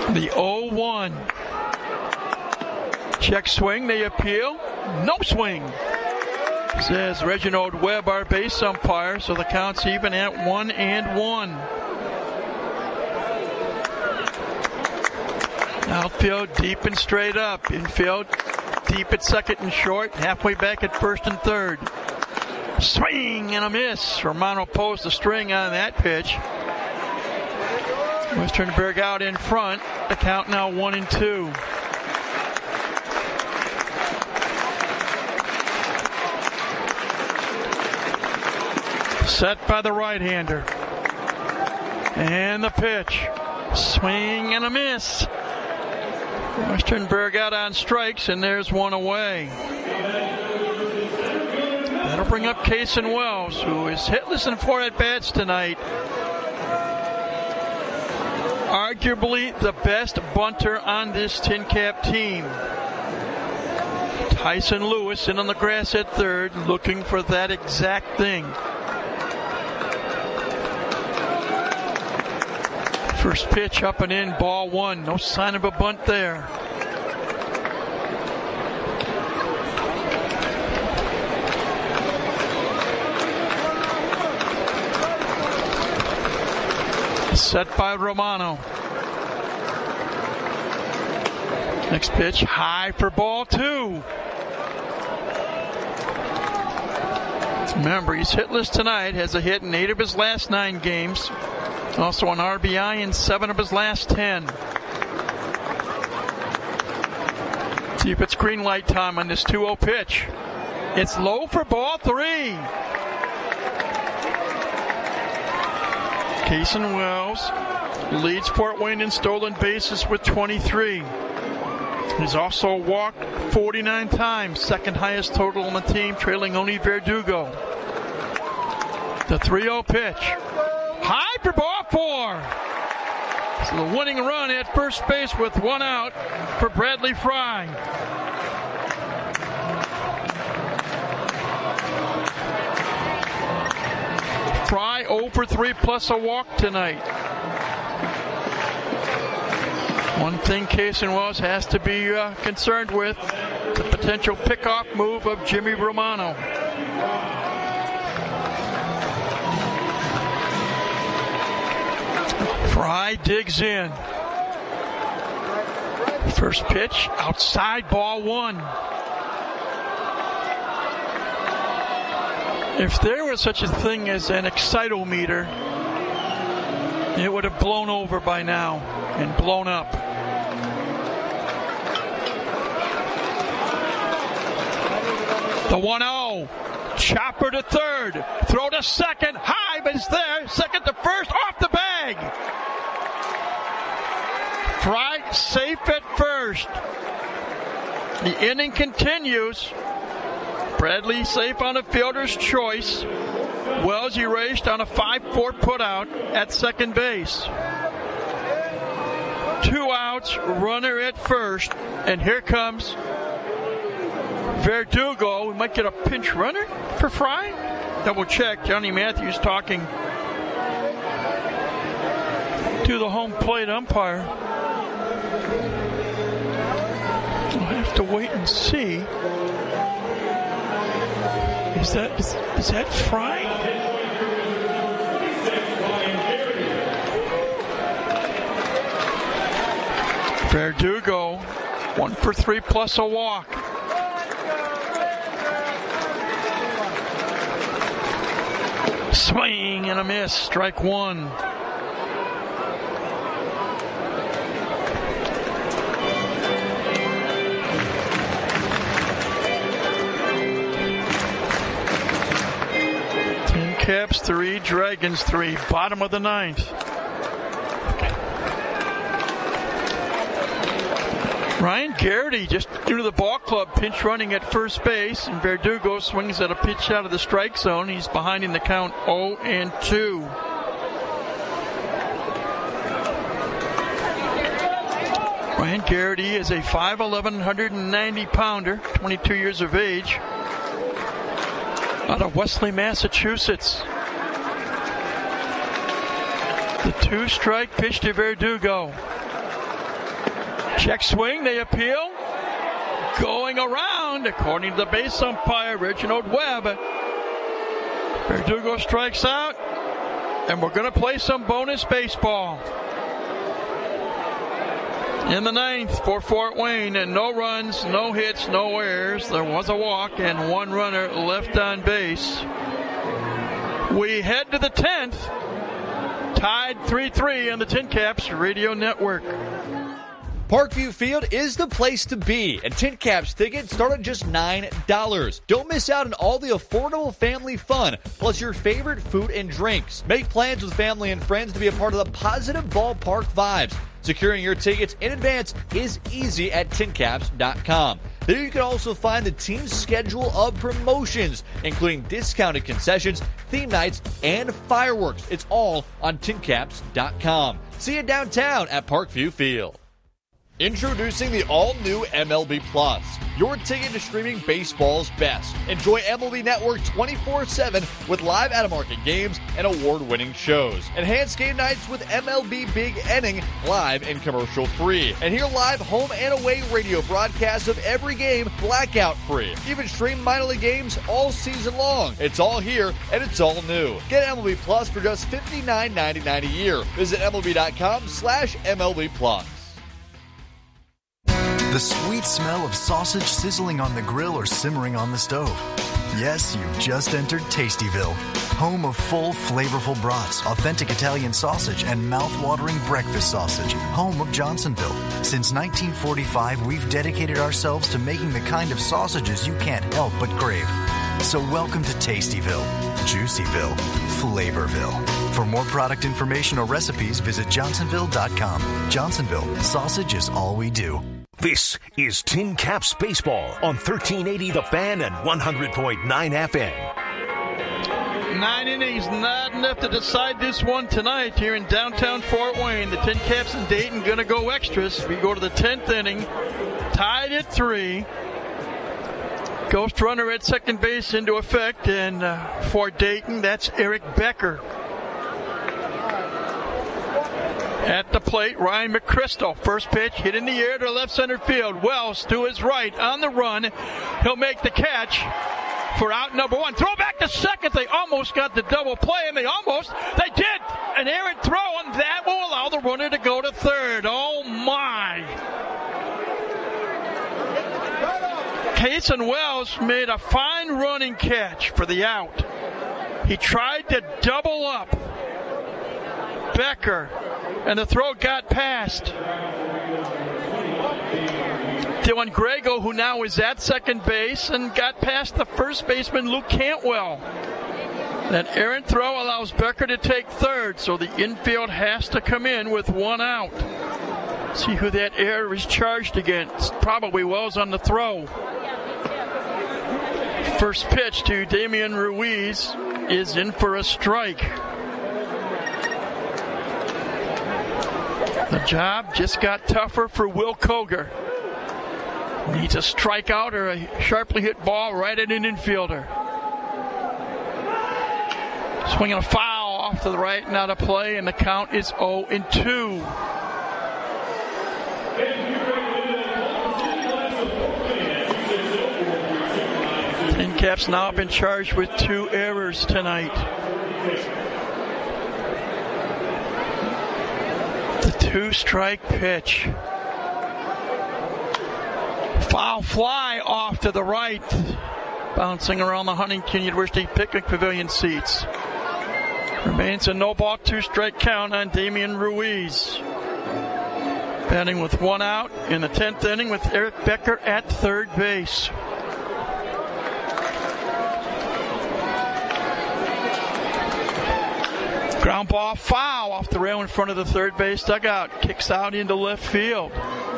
The 0-1. Check swing, they appeal. No swing, says Reginald Webb, our base umpire. So the count's even at 1-1. Outfield deep and straight up. Infield deep at second and short. Halfway back at first and third. Swing and a miss. Romano posed the string on that pitch. Westernberg out in front. The count now 1-2. Set by the right-hander. And the pitch. Swing and a miss. Westernberg out on strikes, and there's one away. That'll bring up Kason Wells, who is hitless in 4 at-bats tonight. Arguably the best bunter on this Tin Cap team. Tyson Lewis in on the grass at third, looking for that exact thing. First pitch up and in, ball 1. No sign of a bunt there. Set by Romano. Next pitch, high for ball 2. Remember, he's hitless tonight, has a hit in 8 of his last 9 games. Also an RBI in 7 of his last 10. See if it's green light time on this 2-0 pitch. It's low for ball 3. Kason Wells leads Fort Wayne in stolen bases with 23. He's also walked 49 times, second highest total on the team, trailing only Verdugo. The 3-0 pitch. High for ball 4. So the winning run at first base with 1 out for Bradley Fry. Fry 0 for 3 plus a walk tonight. One thing Kason Wells has to be concerned with, the potential pickoff move of Jimmy Romano. Fry digs in. First pitch, outside, ball 1. If there was such a thing as an excitometer, it would have blown over by now and blown up. The 1-0. Chopper to third. Throw to second. High, but it's there. Second to first. Off the bag. Fry safe at first. The inning continues. Bradley safe on a fielder's choice. Wells erased on a 5-4 putout at second base. 2 outs, runner at first, and here comes Verdugo. We might get a pinch runner for Fry. Double check. Johnny Matthews talking to the home plate umpire. We'll have to wait and see. Is that Fry? Verdugo, 1 for 3 plus a walk. Swing and a miss, strike 1. Tin Caps 3, Dragons 3, bottom of the 9th. Ryan Garrity just into the ball club, pinch running at first base, and Verdugo swings at a pitch out of the strike zone. He's behind in the count 0-2. Ryan Garrity is a 5'11", 190-pounder, 22 years of age, out of Wesley, Massachusetts. The 2-strike pitch to Verdugo. Check swing, they appeal. Going around, according to the base umpire, Reginald Webb. Verdugo strikes out, and we're going to play some bonus baseball. In the ninth for Fort Wayne, and no runs, no hits, no errors. There was a walk and one runner left on base. We head to the 10th, tied 3-3 on the Tin Caps Radio Network. Parkview Field is the place to be, and Tin Caps tickets start at just $9. Don't miss out on all the affordable family fun, plus your favorite food and drinks. Make plans with family and friends to be a part of the positive ballpark vibes. Securing your tickets in advance is easy at tincaps.com. There you can also find the team's schedule of promotions, including discounted concessions, theme nights, and fireworks. It's all on tincaps.com. See you downtown at Parkview Field. Introducing the all-new MLB Plus, your ticket to streaming baseball's best. Enjoy MLB Network 24/7 with live out-of-market games and award-winning shows. Enhance game nights with MLB Big Inning, live and commercial-free. And hear live home and away radio broadcasts of every game blackout-free. Even stream minor league games all season long. It's all here, and it's all new. Get MLB Plus for just $59.99 a year. Visit MLB.com/MLB Plus. The sweet smell of sausage sizzling on the grill or simmering on the stove. Yes, you've just entered Tastyville, home of full, flavorful brats, authentic Italian sausage, and mouth-watering breakfast sausage, home of Johnsonville. Since 1945, we've dedicated ourselves to making the kind of sausages you can't help but crave. So welcome to Tastyville, Juicyville, Flavorville. For more product information or recipes, visit johnsonville.com. Johnsonville, sausage is all we do. This is Tin Caps Baseball on 1380 The Fan and 100.9 FM. 9 innings, not enough to decide this one tonight here in downtown Fort Wayne. The Tin Caps and Dayton going to go extras. We go to the 10th inning, tied at 3. Ghost runner at second base into effect, and for Dayton, that's Eric Becker. At the plate, Ryan McChrystal. First pitch hit in the air to left center field. Wells to his right on the run. He'll make the catch for out number 1. Throw back to second. They almost got the double play, and they did. An errant throw, and that will allow the runner to go to third. Oh, my. Kason Wells made a fine running catch for the out. He tried to double up Becker, and the throw got past. Dylan Grego, who now is at second base, and got past the first baseman, Luke Cantwell. That errant throw allows Becker to take third, so the infield has to come in with one out. See who that error is charged against. Probably Wells on the throw. First pitch to Damian Ruiz is in for a strike. The job just got tougher for Will Koger. Needs a strikeout or a sharply hit ball right at an infielder. Swinging a foul off to the right and out of play, and the count is 0-2. Tin Caps now been charged with 2 errors tonight. The 2-strike pitch. Foul fly off to the right, bouncing around the Huntington University picnic pavilion seats. Remains a no-ball 2-strike count on Damian Ruiz. Batting with one out in the 10th inning with Eric Becker at third base. Ground ball foul off the rail in front of the third base dugout. Kicks out into left field.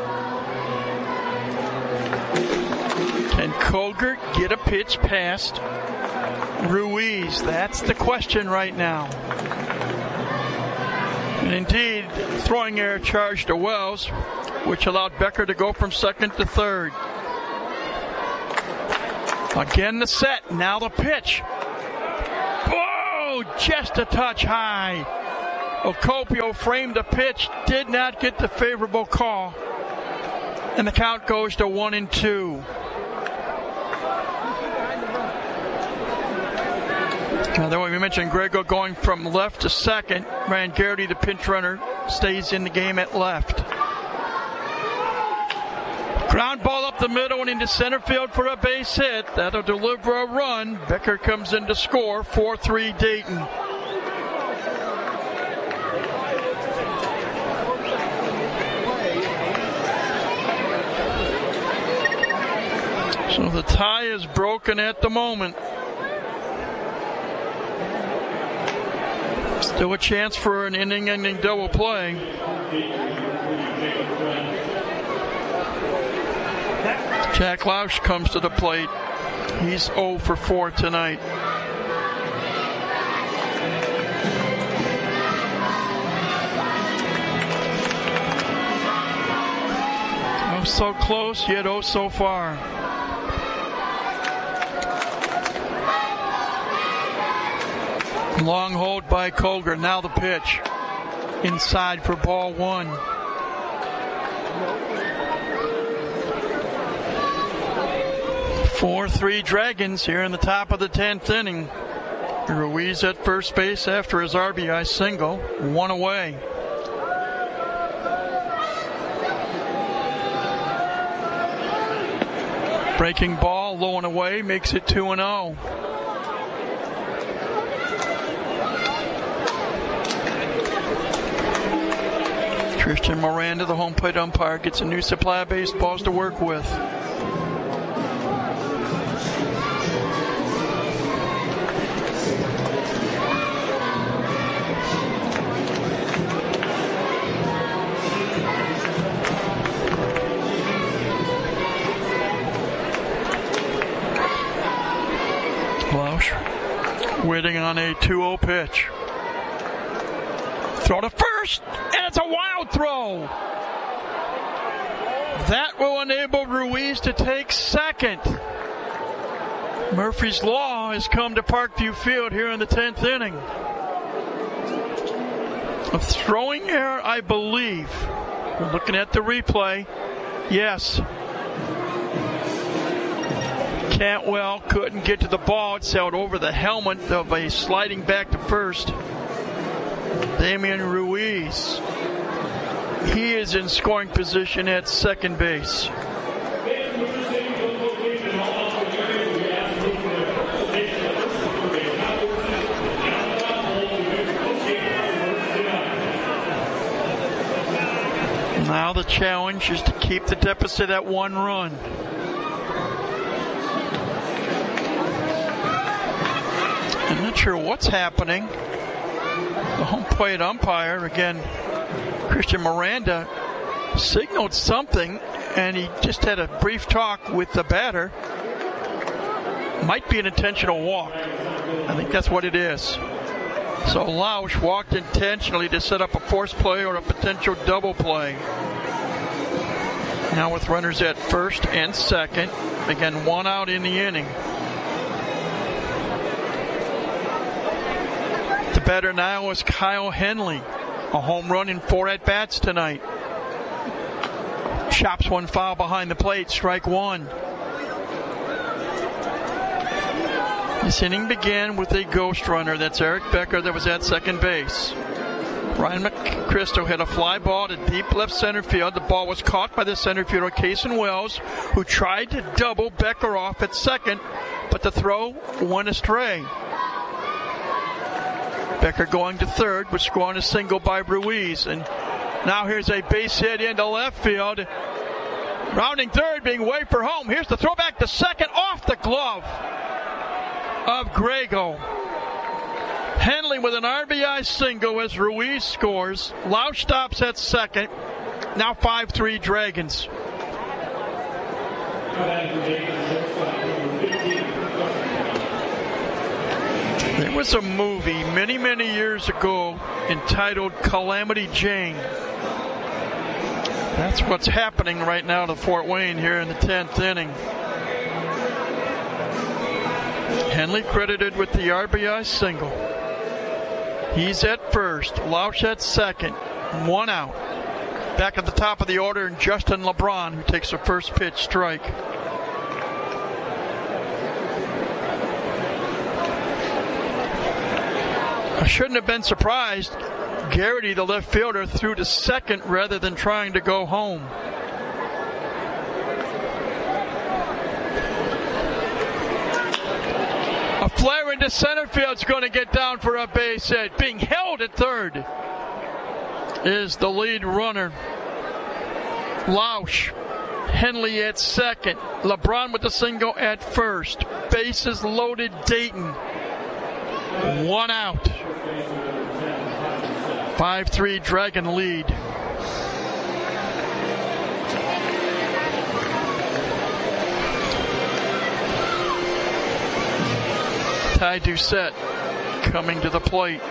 Can Koger get a pitch past Ruiz? That's the question right now. And indeed, throwing error charged to Wells, which allowed Becker to go from second to third. Again the set, now the pitch. Just a touch high. Ocopio framed the pitch, did not get the favorable call. And the count goes to 1-2. Now, we mentioned Grego going from left to second. Ryan Garrity, the pinch runner, stays in the game at left. Ground ball up the middle and into center field for a base hit. That'll deliver a run. Becker comes in to score. 4-3 Dayton. So the tie is broken at the moment. Still a chance for an inning-ending double play. Jack Lausch comes to the plate. He's 0 for 4 tonight. Oh, so close, yet oh so far. Long hold by Colger. Now the pitch. Inside for ball 1. Four 3 Dragons here in the top of the 10th inning. Ruiz at first base after his RBI single. 1 away. Breaking ball, low and away, makes it 2-0. Christian Miranda, the home plate umpire, gets a new supply of baseballs to work with. Lausch waiting on a 2-0 pitch. Throw to first, and it's a wild throw. That will enable Ruiz to take second. Murphy's Law has come to Parkview Field here in the 10th inning. A throwing error, I believe. We're looking at the replay. Yes. Cantwell couldn't get to the ball. It sailed over the helmet of a sliding back to first. Damian Ruiz. He is in scoring position at second base. Now the challenge is to keep the deficit at 1 run. I'm not sure what's happening. The home plate umpire, again, Christian Miranda, signaled something, and he just had a brief talk with the batter. Might be an intentional walk. I think that's what it is. So Lausch walked intentionally to set up a force play or a potential double play. Now with runners at first and second, again, 1 out in the inning. The batter now is Kyle Henley. A home run in 4 at-bats tonight. Chops one foul behind the plate, strike 1. This inning began with a ghost runner. That's Eric Becker that was at second base. Ryan McChristo had a fly ball to deep left center field. The ball was caught by the center fielder, Cason Wells, who tried to double Becker off at second, but the throw went astray. Becker going to third, would score on a single by Ruiz. And now here's a base hit into left field. Rounding third, being waved for home. Here's the throw back to second, off the glove of Grego. Henley with an RBI single as Ruiz scores. Lausch stops at second. Now 5-3 Dragons. There was a movie many, many years ago entitled Calamity Jane. That's what's happening right now to Fort Wayne here in the 10th inning. Henley credited with the RBI single. He's at first, Lausch at second, 1 out. Back at the top of the order, and Justin LeBron, who takes the first pitch strike. I shouldn't have been surprised. Garrity, the left fielder, threw to second rather than trying to go home. A flare into center field's going to get down for a base hit. Being held at third is the lead runner. Lausch. Henley at second. LeBron with the single at first. Bases loaded, Dayton. 1 out. 5-3 Dragon lead. Ty Doucette coming to the plate.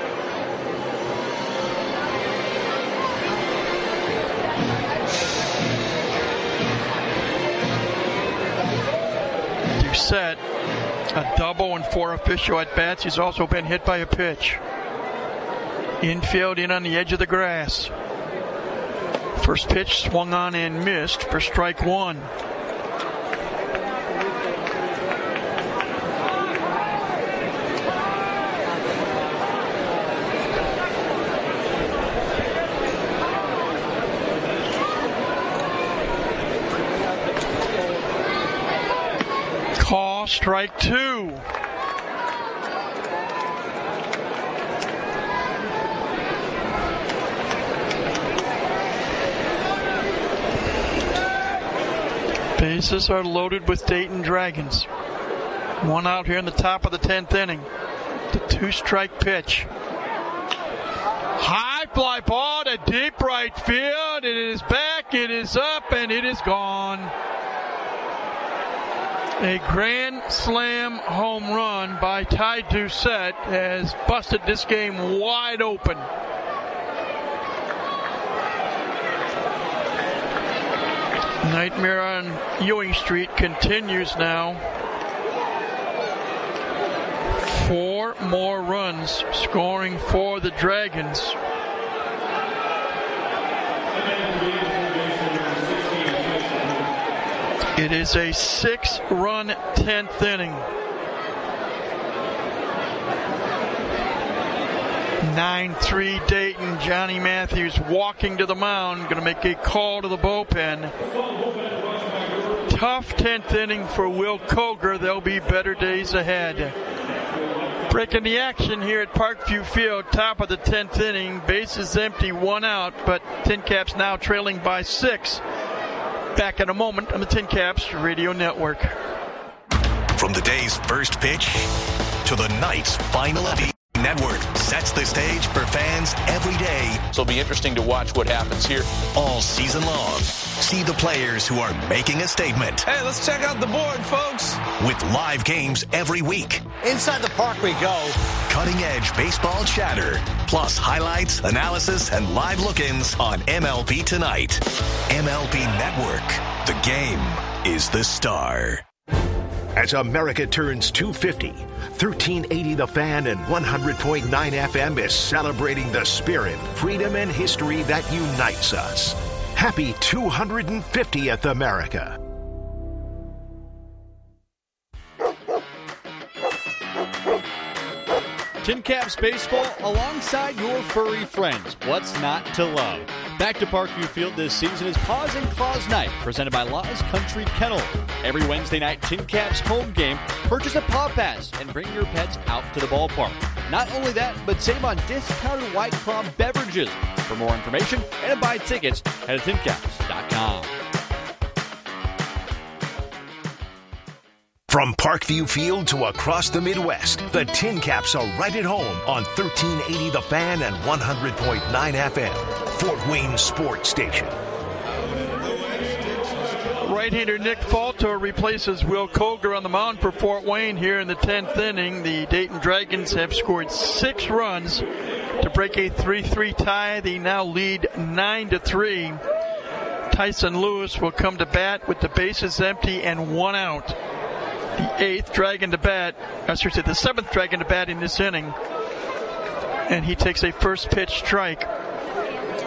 Doucette, a double and 4 official at bats. He's also been hit by a pitch. Infield in on the edge of the grass. First pitch swung on and missed for strike 1. Call strike 2. Bases are loaded with Dayton Dragons. 1 out here in the top of the 10th inning. The 2-strike pitch. High fly ball to deep right field. It is back, it is up, and it is gone. A grand slam home run by Ty Doucette has busted this game wide open. Nightmare on Ewing Street continues now. 4 more runs scoring for the Dragons. It is a 6-run 10th inning. 9-3 Dayton. Johnny Matthews walking to the mound. Going to make a call to the bullpen. Tough 10th inning for Will Koger. There'll be better days ahead. Breaking the action here at Parkview Field. Top of the 10th inning. Bases empty, 1 out. But Tin Caps now trailing by 6. Back in a moment on the Tin Caps Radio Network. From the day's first pitch to the night's final inning, Network sets the stage for fans every day. So it'll be interesting to watch what happens here all season long. See the players who are making a statement. Hey, let's check out the board, folks. With live games every week. Inside the park we go. Cutting-edge baseball chatter. Plus highlights, analysis, and live look-ins on MLB Tonight. MLB Network. The game is the star. As America turns 250, 1380 The Fan and 100.9 FM is celebrating the spirit, freedom, and history that unites us. Happy 250th America. Tin Caps Baseball alongside your furry friends. What's not to love? Back to Parkview Field this season is Paws and Claws Night, presented by Law's Country Kennel. Every Wednesday night, Tin Caps home game, purchase a Paw Pass and bring your pets out to the ballpark. Not only that, but save on discounted White Claw beverages. For more information and to buy tickets, head to tincaps.com. From Parkview Field to across the Midwest, the Tin Caps are right at home on 1380 The Fan and 100.9 FM, Fort Wayne Sports Station. Right-hander Nick Falter replaces Will Koger on the mound for Fort Wayne here in the 10th inning. The Dayton Dragons have scored 6 runs to break a 3-3 tie. They now lead 9-3. Tyson Lewis will come to bat with the bases empty and 1 out. The 7th Dragon to bat in this inning. And he takes a first pitch strike.